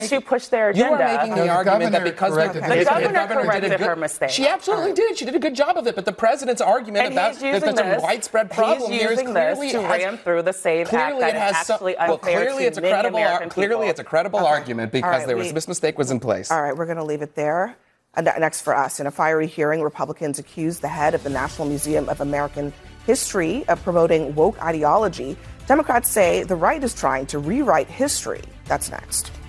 to push their agenda. You are making the argument that because the governor corrected her mistake. She absolutely did. She did a good job of it. But the president's argument about that that's a widespread problem here is clearly to ram through the SAVE Act that is actually unfair to many American people. Clearly, it's a credible argument because this mistake was in place. All right, we're going to leave it there. Next for us, in a fiery hearing, Republicans accused the head of the National Museum of American History of promoting woke ideology. Democrats say the right is trying to rewrite history. That's next.